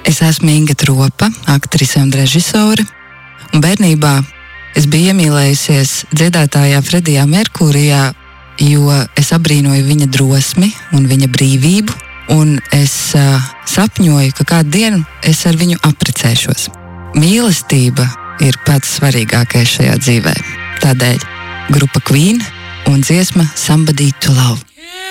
Es esmu Inga Tropa, aktrise un režisore, un bērnībā es biju iemīlējusies dziedātājā Fredijā Merkūrijā, jo es abrīnoju viņa drosmi un viņa brīvību, un es sapņoju, ka kādu dienu es ar viņu apprecēšos. Mīlestība ir pats svarīgākais šajā dzīvē. Tādēļ grupa Queen un dziesma Somebody to Love.